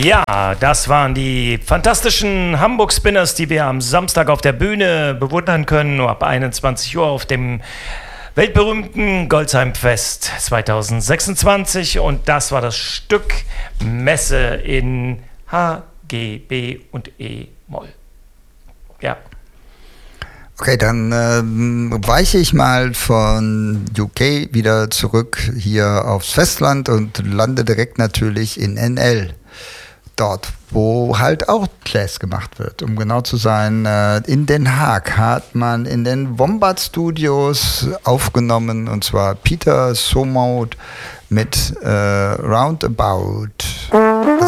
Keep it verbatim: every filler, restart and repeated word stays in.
Ja, das waren die fantastischen Hamburg Spinners, die wir am Samstag auf der Bühne bewundern können, ab einundzwanzig Uhr auf dem weltberühmten Goldsheim-Fest zwanzig sechsundzwanzig. Und das war das Stück Messe in H, G, B und E-Moll. Ja. Okay, dann ähm, weiche ich mal von U K wieder zurück hier aufs Festland und lande direkt natürlich in N L. Dort, wo halt auch Jazz gemacht wird. Um genau zu sein, äh, in Den Haag hat man in den Wombat Studios aufgenommen, und zwar Peter Somod mit äh, Roundabout.